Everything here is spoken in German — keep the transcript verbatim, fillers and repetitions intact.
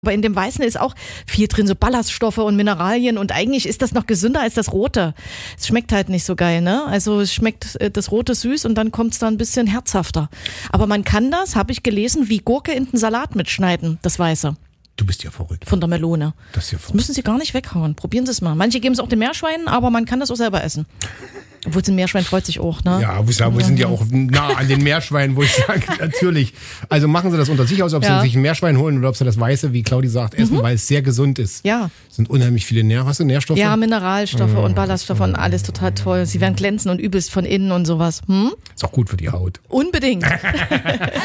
Aber in dem Weißen ist auch viel drin, so Ballaststoffe und Mineralien und eigentlich ist das noch gesünder als das Rote. Es schmeckt halt nicht so geil, ne? Also es schmeckt das Rote süß und dann kommt es da ein bisschen herzhafter. Aber man kann das, habe ich gelesen, wie Gurke in den Salat mitschneiden, das Weiße. Du bist ja verrückt. Von der Melone. Das ist ja verrückt. Das müssen Sie gar nicht weghauen. Probieren Sie es mal. Manche geben es auch den Meerschweinen, aber man kann das auch selber essen. Obwohl, ein Meerschwein freut sich auch, ne? Ja, wir sind ja auch nah an den Meerschweinen, wo ich sage, natürlich. Also machen Sie das unter sich aus, ob Ja. Sie sich ein Meerschwein holen oder ob Sie das Weiße, wie Claudi sagt, essen, Mhm. weil es sehr gesund ist. Ja. Es sind unheimlich viele Nähr hast du Nährstoffe. Ja, Mineralstoffe Mhm. und Ballaststoffe und alles total toll. Sie werden glänzen und übelst von innen und sowas. Hm? Ist auch gut für die Haut. Unbedingt.